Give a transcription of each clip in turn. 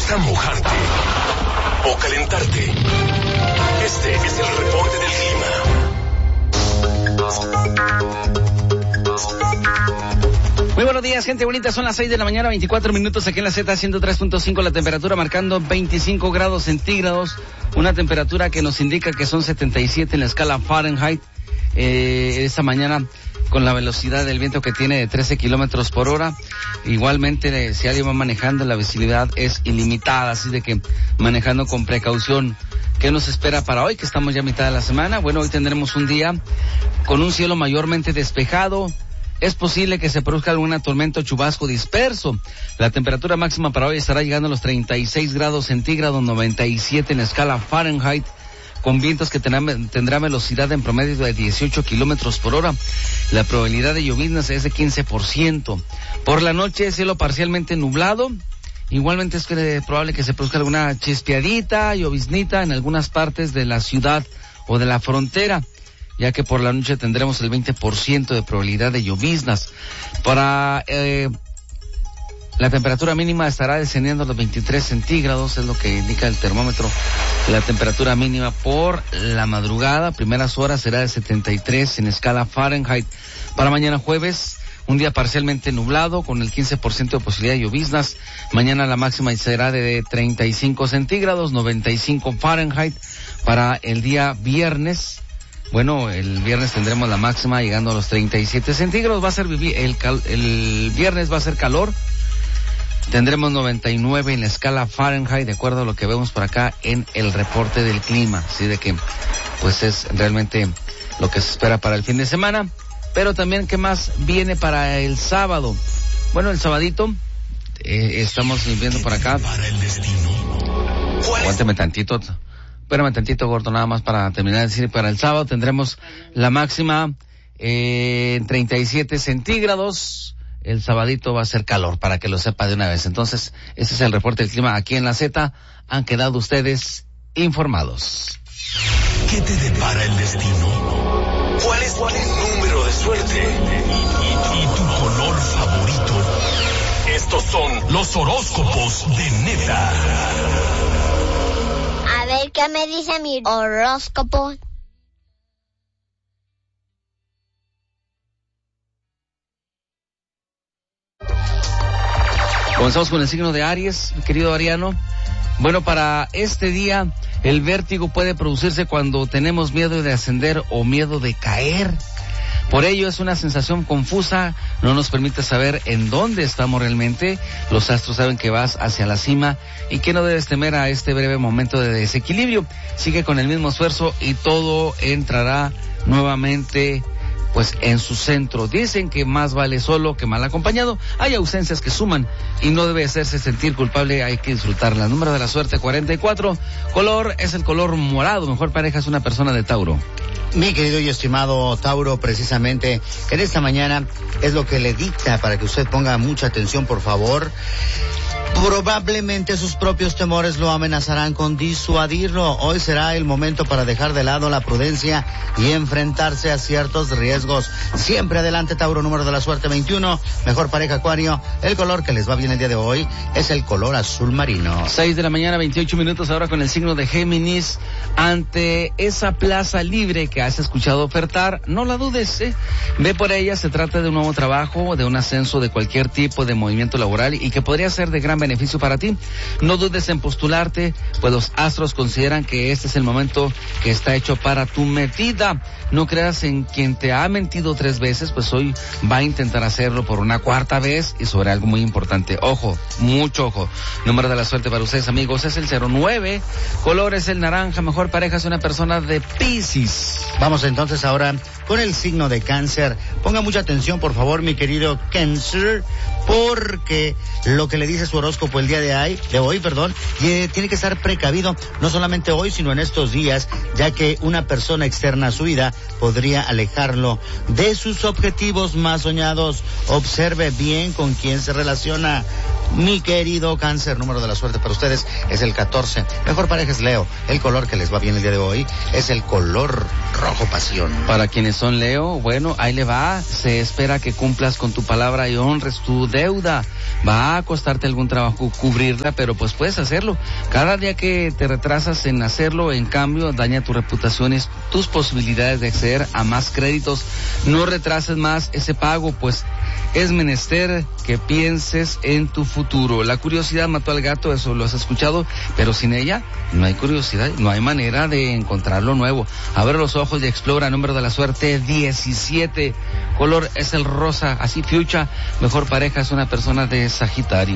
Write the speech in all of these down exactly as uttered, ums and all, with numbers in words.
gusta mojarte o calentarte? Este es el reporte del clima. Muy buenos días, gente bonita. Son las seis de la mañana, veinticuatro minutos aquí en la Z ciento tres punto cinco. La temperatura marcando veinticinco grados centígrados. Una temperatura que nos indica que son setenta y siete en la escala Fahrenheit. Eh, esta mañana con la velocidad del viento que tiene de trece kilómetros por hora. Igualmente, eh, si alguien va manejando, la visibilidad es ilimitada, así de que manejando con precaución. ¿Qué nos espera para hoy, que estamos ya a mitad de la semana? Bueno, hoy tendremos un día con un cielo mayormente despejado. Es posible que se produzca alguna tormenta o chubasco disperso. La temperatura máxima para hoy estará llegando a los treinta y seis grados centígrados, noventa y siete en la escala Fahrenheit, con vientos que tendrán, tendrá velocidad en promedio de dieciocho kilómetros por hora. La probabilidad de lloviznas es de quince por ciento. Por la noche, cielo parcialmente nublado. Igualmente es probable que se produzca alguna chispeadita, lloviznita en algunas partes de la ciudad o de la frontera, ya que por la noche tendremos el veinte por ciento de probabilidad de lloviznas. Para eh, la temperatura mínima estará descendiendo a los veintitrés centígrados, es lo que indica el termómetro. La temperatura mínima por la madrugada, primeras horas, será de setenta y tres en escala Fahrenheit. Para mañana jueves, un día parcialmente nublado con el quince por ciento de posibilidad de lloviznas. Mañana la máxima será de treinta y cinco centígrados, noventa y cinco Fahrenheit. Para el día viernes, bueno, el viernes tendremos la máxima llegando a los treinta y siete centígrados. Va a ser el, cal, el viernes va a ser calor. Tendremos noventa y nueve en la escala Fahrenheit, de acuerdo a lo que vemos por acá en el reporte del clima. Así de que, pues es realmente lo que se espera para el fin de semana. Pero también, ¿qué más viene para el sábado? Bueno, el sabadito, eh, estamos viendo por acá. Aguánteme tantito. Espérame tantito, gordo, nada más para terminar de decir. Para el sábado tendremos la máxima eh, en treinta y siete centígrados. El sabadito va a ser calor, para que lo sepa de una vez. Entonces, ese es el reporte del clima aquí en la Z. Han quedado ustedes informados. ¿Qué te depara el destino? ¿Cuál es tu número de suerte? ¿Y, y, y tu color favorito? Estos son los horóscopos de Neta. A ver, ¿qué me dice mi horóscopo? Comenzamos con el signo de Aries, querido Ariano. Bueno, para este día, el vértigo puede producirse cuando tenemos miedo de ascender o miedo de caer. Por ello, es una sensación confusa, no nos permite saber en dónde estamos realmente. Los astros saben que vas hacia la cima y que no debes temer a este breve momento de desequilibrio. Sigue con el mismo esfuerzo y todo entrará nuevamente pues en su centro. Dicen que más vale solo que mal acompañado. Hay ausencias que suman y no debe hacerse sentir culpable, hay que disfrutarla. Número de la suerte cuarenta y cuatro, color es el color morado. Mejor pareja es una persona de Tauro. Mi querido y estimado Tauro, precisamente en esta mañana es lo que le dicta para que usted ponga mucha atención, por favor. Probablemente sus propios temores lo amenazarán con disuadirlo. Hoy será el momento para dejar de lado la prudencia y enfrentarse a ciertos riesgos. Siempre adelante, Tauro. Número de la suerte veintiuno, mejor pareja Acuario. El color que les va bien el día de hoy es el color azul marino. seis de la mañana, veintiocho minutos, ahora con el signo de Géminis. Ante esa plaza libre que has escuchado ofertar, no la dudes, ¿eh? Ve por ella, se trata de un nuevo trabajo, de un ascenso de cualquier tipo de movimiento laboral y que podría ser de gran beneficio para ti. No dudes en postularte, pues los astros consideran que este es el momento que está hecho para tu metida. No creas en quien te ha mentido tres veces, pues hoy va a intentar hacerlo por una cuarta vez y sobre algo muy importante. Ojo, mucho ojo. Número de la suerte para ustedes, amigos, es el cero nueve, color es el naranja, mejor pareja es una persona de Piscis. Vamos entonces ahora con el signo de Cáncer. Ponga mucha atención, por favor, mi querido Cáncer, porque lo que le dice su horóscopo el día de hoy, de hoy, perdón, y tiene que estar precavido, no solamente hoy, sino en estos días, ya que una persona externa a su vida podría alejarlo de sus objetivos más soñados. Observe bien con quién se relaciona, mi querido Cáncer. Número de la suerte para ustedes es el catorce. Mejor pareja es Leo. El color que les va bien el día de hoy es el color rojo pasión. Para quienes son Leo, bueno, ahí le va. Se espera que cumplas con tu palabra y honres tu deuda. Va a costarte algún trabajo trabajo cubrirla, pero pues puedes hacerlo. Cada día que te retrasas en hacerlo, en cambio, daña tu reputación y tus posibilidades de acceder a más créditos. No retrases más ese pago, pues es menester que pienses en tu futuro. La curiosidad mató al gato, eso lo has escuchado, pero sin ella no hay curiosidad, no hay manera de encontrar lo nuevo. Abre los ojos y explora. Número de la suerte diecisiete. Color es el rosa, así fuchsia. Mejor pareja es una persona de Sagitario.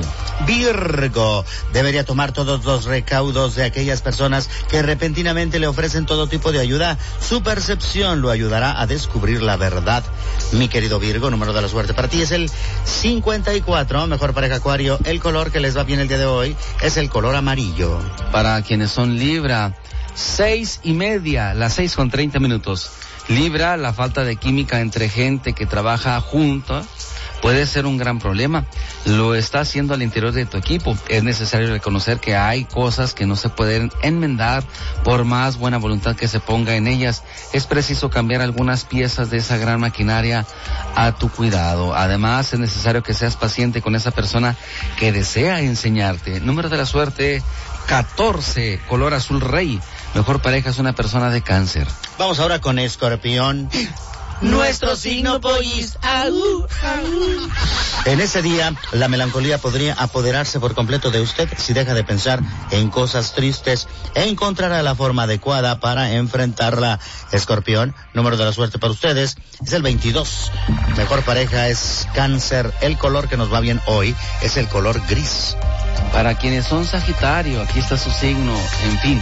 Virgo debería tomar todos los recaudos de aquellas personas que repentinamente le ofrecen todo tipo de ayuda. Su percepción lo ayudará a descubrir la verdad. Mi querido Virgo, número de la suerte para ti es el cincuenta y cuatro. Mejor pareja Acuario, el color que les va bien el día de hoy es el color amarillo. Para quienes son Libra, seis y media, las seis con treinta minutos. Libra, la falta de química entre gente que trabaja juntos puede ser un gran problema. Lo está haciendo al interior de tu equipo. Es necesario reconocer que hay cosas que no se pueden enmendar por más buena voluntad que se ponga en ellas. Es preciso cambiar algunas piezas de esa gran maquinaria a tu cuidado. Además, es necesario que seas paciente con esa persona que desea enseñarte. Número de la suerte catorce, color azul rey. Mejor pareja es una persona de Cáncer. Vamos ahora con Escorpión. Nuestro signo pollis. Aú, aú. En ese día, la melancolía podría apoderarse por completo de usted si deja de pensar en cosas tristes e encontrará la forma adecuada para enfrentarla. Escorpión, número de la suerte para ustedes es el veintidós. Mejor pareja es Cáncer. El color que nos va bien hoy es el color gris. Para quienes son Sagitario, aquí está su signo. En fin,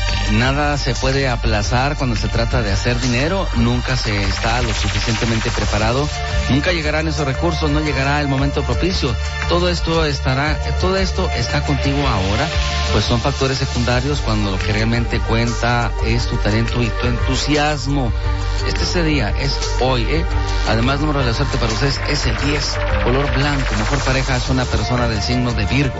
nada se puede aplazar cuando se trata de hacer dinero. Nunca se está lo suficientemente preparado. Nunca llegarán esos recursos, no llegará el momento propicio. Todo esto estará, todo esto está contigo ahora, pues son factores secundarios cuando lo que realmente cuenta es tu talento y tu entusiasmo. Este ese día, es hoy, ¿eh? Además, número de la suerte para ustedes es el diez, color blanco. Mejor pareja es una persona del signo de Virgo.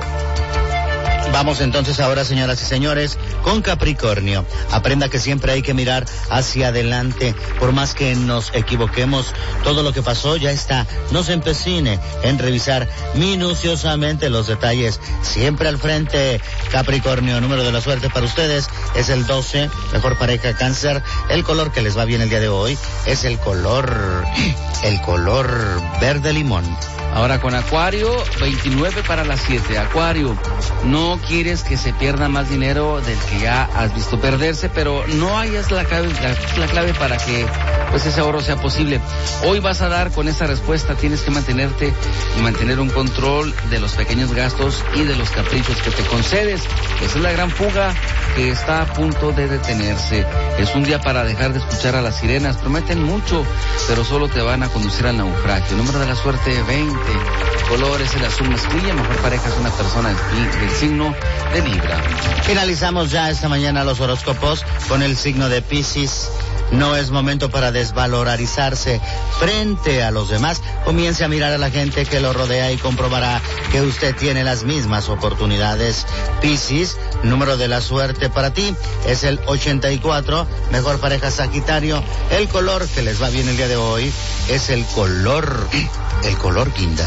Vamos entonces ahora, señoras y señores, con Capricornio. Aprenda que siempre hay que mirar hacia adelante. Por más que nos equivoquemos, todo lo que pasó ya está. No se empecine en revisar minuciosamente los detalles. Siempre al frente, Capricornio. Número de la suerte para ustedes es el doce. Mejor pareja Cáncer. El color que les va bien el día de hoy es el color, el color verde limón. Ahora con Acuario, veintinueve para las siete. Acuario, no quieres que se pierda más dinero del que ya has visto perderse, pero no hayas la clave, la, la clave para que pues ese ahorro sea posible. Hoy vas a dar con esa respuesta. Tienes que mantenerte y mantener un control de los pequeños gastos y de los caprichos que te concedes. Esa es la gran fuga que está a punto de detenerse. Es un día para dejar de escuchar a las sirenas. Prometen mucho, pero solo te van a conducir al naufragio. Número de la suerte veinte. Color es el azul mezclilla. Mejor pareja es una persona del, del signo de Libra. Finalizamos ya esta mañana los horóscopos con el signo de Piscis. No es momento para desvalorizarse frente a los demás. Comience a mirar a la gente que lo rodea y comprobará que usted tiene las mismas oportunidades. Piscis, número de la suerte para ti es el ochenta y cuatro. Mejor pareja Sagitario. El color que les va bien el día de hoy es el color, el color guinda.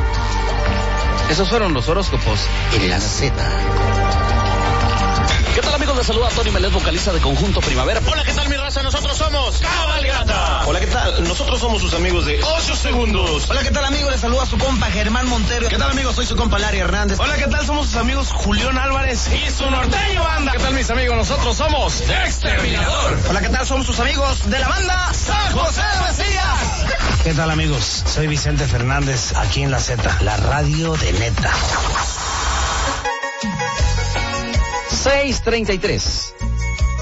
Esos fueron los horóscopos en la Z. ¿Qué tal, amigos? Les saluda Tony Melet, vocalista de Conjunto Primavera. Hola, ¿qué tal, mi raza? Nosotros somos Cabalgata. Hola, ¿qué tal? Nosotros somos sus amigos de ocho segundos. Hola, ¿qué tal, amigos? Les saluda su compa Germán Montero. ¿Qué tal, amigos? Soy su compa Larry Hernández. Hola, ¿qué tal? Somos sus amigos Julián Álvarez y su norteño banda. ¿Qué tal, mis amigos? Nosotros somos Exterminador. Hola, ¿qué tal? Somos sus amigos de la banda San José de Mesías. ¿Qué tal, amigos? Soy Vicente Fernández, aquí en la Z, la radio de neta. seis treinta y tres.